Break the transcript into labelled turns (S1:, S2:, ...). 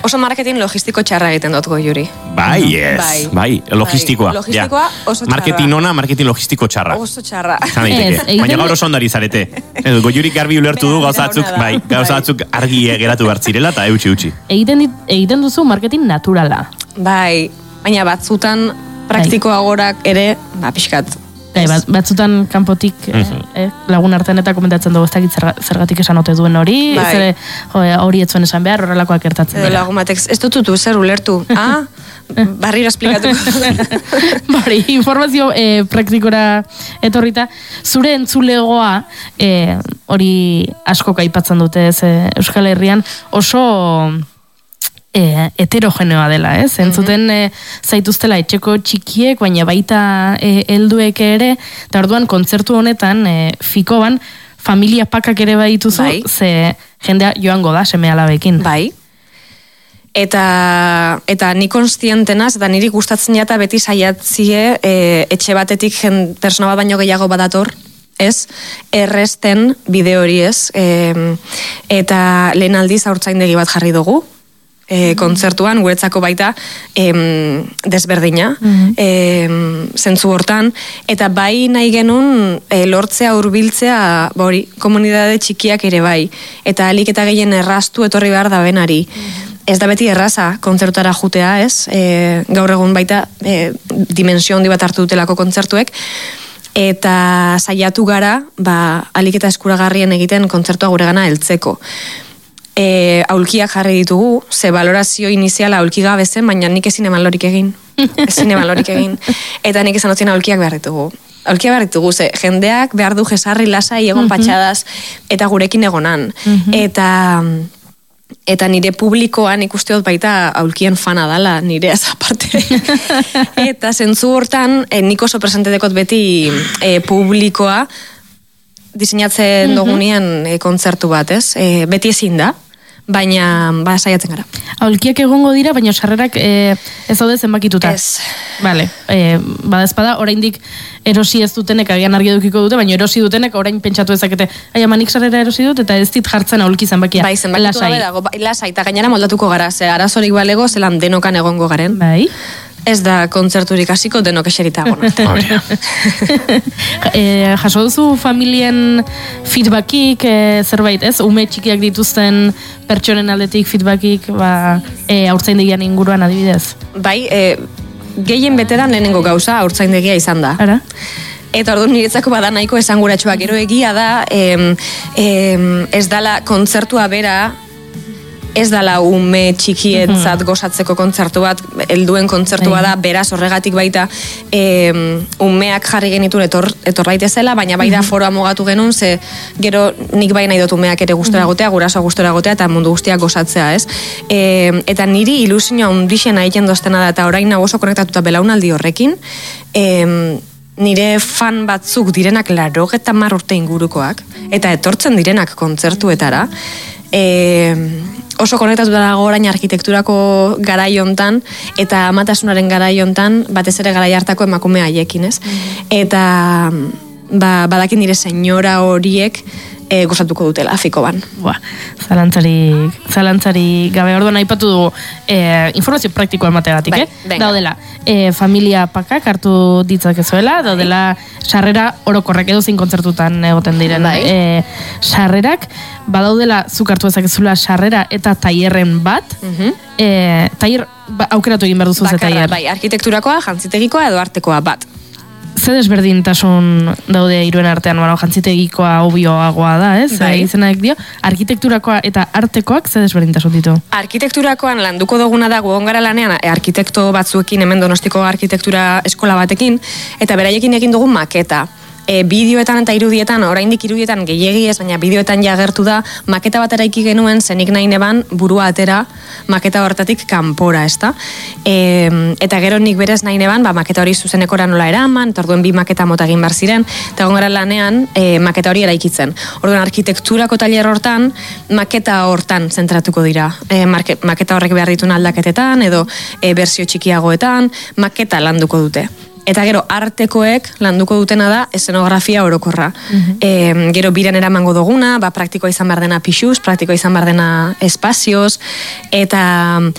S1: Oso marketing logistiko txarra egiten dut Goiuri.
S2: Bai, logistikoa.
S1: Logistikoa oso txarra.
S2: Marketing ona, marketing logistiko txarra.
S1: Oso txarra.
S2: Baina gaur oso ondari zarete. Goiurik garbi ulertu du gauza batzuk argi geratu bertzirela eta eutxi.
S3: Egiten duzu marketing naturala.
S1: Bai, baina batzutan praktikoagorak ere, pixkat.
S3: Batzutan kanpotik lagun artean eta komentatzen dugu ez dakit zergatik esan ote duen hori, hori etzuen esan behar, horrelakoak gertatzen dira.
S1: Lagun batek, ez dututu zer ulertu, barriro esplikatuko.
S3: Bari, informazio praktikora etorrita, zure entzulegoa, hori asko aipatzen dute Euskal Herrian, oso heterogeneoa dela, ez? Entzuten zaituztela etxeko txikiek, baina baita helduek ere, eta orduan kontzertu honetan, Fikoban, familia pakak ere baituzu, ze jendea joango da, seme alabekin.
S1: Bai. Eta ni konstientenaz, eta niri gustatzen jata beti saiatzie etxe batetik persona bat baino gehiago badator, ez, erresten bide hori ez, eta lehen aldiz haurtzaindegi bat jarri dugu, kontzertuan, guretzako baita desberdina, zentzu hortan, eta bai nahi genuen lortzea hurbiltzea komunidade txikiak ere bai, eta alik eta gehien erraztu etorri behar da benari. Ez da beti erraza kontzertara jutea, ez? Gaur egun baita dimensio handi bat hartu dutelako kontzertuek, eta saiatu gara, alik eta eskuragarrien egiten kontzertua gure gana heltzeko. Aulkiak jarri ditugu, ze valorazio iniziala aulki gabe zen, baina nik ezin eman lorik egin. Eta nik esan otzen aulkiak behar ditugu. Aulkiak behar ditugu, ze jendeak behar du jesarri lasai egon patxadas, eta gurekin egonan. Eta nire publikoan ikusteot baita aulkien fana dala, nire aparte. Eta zentzu hortan, nik oso presente dekot beti publikoa, diseinatzen dugunean kontzertu bat, ez? Beti ezin da, baina saiatzen gara.
S3: Aulkiak egongo dira, baina sarrerak ez daude zenbakituta.
S1: Ez.
S3: Vale, badezpada, oraindik erosi ez dutenek agian argi edukiko dute, baina erosi dutenek orain pentsatu ezakete, manik sarrera erosi dut, eta ez dit jartzen aulki zenbakia.
S1: Bai, zenbakitu gabe dago, lasai, eta gainera moldatuko gara, ze arazorik balego, zelan denokan egongo garen.
S3: Bai.
S1: Ez da kontzerturik hasiko denok eserita egon.
S3: Jaso duzu familien feedbackik, zerbait, ez? Ume txikiak dituzten pertsonen aldetik feedbackik, haurtzaindegian inguruan adibidez?
S1: Bai, gehien beteran lehenengo gauza haurtzaindegia izan da.
S3: Ara?
S1: Eta orduan niretzako bada nahiko esanguratsuak, gero egia da, ez dala kontzertua bera, ez dala ume txikietzat gozatzeko kontzertu bat, helduen kontzertua da, beraz horregatik baita umeak jarri genituen etor daitezela, baina baita foroa mugatu genuen, ze gero nik bai nahi dut umeak ere gustora gotea, gurasoa gustora gotea, eta mundu guztiak gozatzea, ez? Eta niri ilusioa undixena egiten doztena da, eta orain oso konektatuta belaunaldi horrekin, nire fan batzuk direnak 80 urte ingurukoak, eta etortzen direnak kontzertuetara, oso konektatu dago orain arkitekturako garai hontan eta amatasunaren garai hontan, batez ere garai hartako emakume haiekin, ez? Eta badakin nire senyora horiek gozatuko dutela Fikoban.
S3: Zalantzari gabe, orduan aipatu dugu informazio praktikoa emategatik, daudela familia pakak hartu ditzakezuela, daudela sarrera orokorrak edo zein kontzertutan egoten diren sarrerak, badaudela zuk hartu ezakezula sarrera eta tailerren bat, tailer aukeratu egin behar duzu ze tailer.
S1: Bai, arkitekturakoa, jantzitegikoa edo artekoa bat.
S3: Ze desberdintasun daude hiruen artean, jantzitegikoa obioagoa da, ez? Izenak dio, arkitekturakoa eta artekoak ze desberdintasun ditu?
S1: Arkitekturakoan landuko duguna da, gugon gara lanean, arkitekto batzuekin, hemen Donostiko arkitektura eskola batekin, eta beraiekin egin dugu maketa. Bideoetan eta irudietan, oraindik irudietan gehiegi ez, baina bideoetan jagertu da, maketa bat eraiki genuen, zenik nahi neban burua atera maketa hortatik kanpora, ezta? Eta gero nik berez nahi neban, maketa hori zuzenekora nola eraman, eta orduen 2 maketa mota egin bar ziren, eta gongara lanean maketa hori eraikitzen. Orduan arkitekturako tailer hortan, maketa hortan zentratuko dira. Maketa horrek behar dituen aldaketetan, edo bersio txikiagoetan, maketa landuko dute. Eta gero artekoek landuko dutena da eszenografia orokorra. Gero biren eramango duguna, praktikoa izan behar dena pixuz, praktikoa izan behar dena espazioz, eta